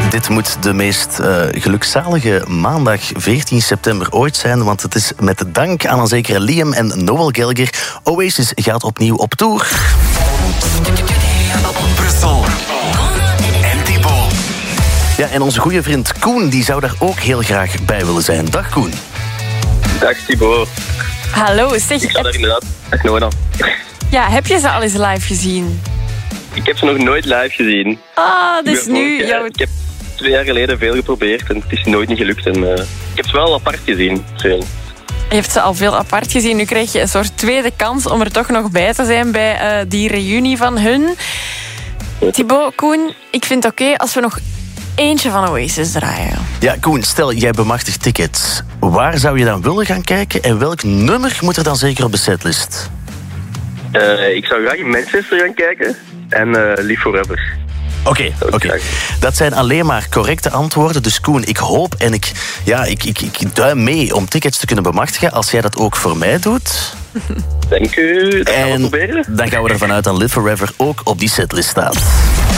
Dit moet de meest gelukzalige maandag 14 september ooit zijn, want het is met dank aan een zekere Liam en Noel Gallagher. Oasis gaat opnieuw op tour. Brussel. En Thibaut. Ja, en onze goede vriend Koen die zou daar ook heel graag bij willen zijn. Dag Koen. Dag Thibaut. Hallo, zeg. Ik zal er inderdaad. Dag Nona. Ja, heb je ze al eens live gezien? Ik heb ze nog nooit live gezien. Dus nu... Ik heb 2 jaar geleden veel geprobeerd en het is nooit niet gelukt. En, ik heb ze wel apart gezien. Veel. Je hebt ze al veel apart gezien. Nu krijg je een soort tweede kans om er toch nog bij te zijn bij die reunie van hun. Thibaut, Koen, ik vind het oké als we nog eentje van Oasis draaien. Ja, Koen, stel jij bemachtigt tickets. Waar zou je dan willen gaan kijken en welk nummer moet er dan zeker op de setlist? Ik zou graag in Manchester gaan kijken en Live Forever. Oké. Dat zijn alleen maar correcte antwoorden. Dus Koen, ik hoop en ik duim mee om tickets te kunnen bemachtigen als jij dat ook voor mij doet. Dank u. Dat gaan we proberen. Dan gaan we ervan uit dat Live Forever ook op die setlist staat.